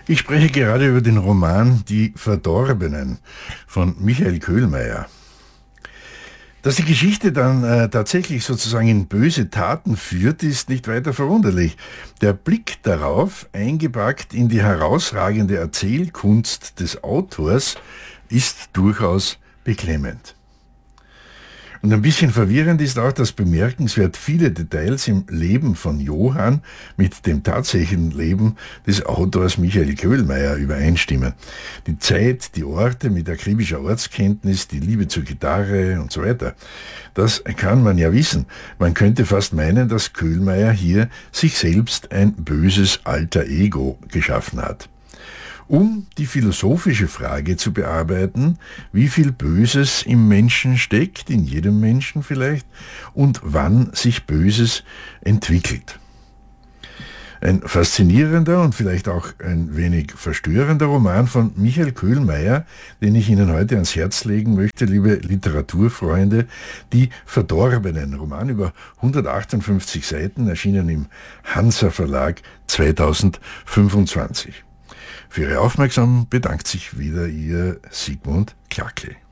Ich spreche gerade über den Roman Die Verdorbenen von Michael Köhlmeier. Dass die Geschichte dann tatsächlich sozusagen in böse Taten führt, ist nicht weiter verwunderlich. Der Blick darauf, eingepackt in die herausragende Erzählkunst des Autors, ist durchaus beklemmend. Und ein bisschen verwirrend ist auch, dass bemerkenswert viele Details im Leben von Johann mit dem tatsächlichen Leben des Autors Michael Köhlmeier übereinstimmen. Die Zeit, die Orte mit akribischer Ortskenntnis, die Liebe zur Gitarre und so weiter. Das kann man ja wissen. Man könnte fast meinen, dass Köhlmeier hier sich selbst ein böses alter Ego geschaffen hat. Um die philosophische Frage zu bearbeiten, wie viel Böses im Menschen steckt, in jedem Menschen vielleicht, und wann sich Böses entwickelt. Ein faszinierender und vielleicht auch ein wenig verstörender Roman von Michael Köhlmeier, den ich Ihnen heute ans Herz legen möchte, liebe Literaturfreunde, Die Verdorbenen, Roman über 158 Seiten, erschienen im Hansa Verlag 2025. Für Ihre Aufmerksamkeit bedankt sich wieder Ihr Sigmund Klacke.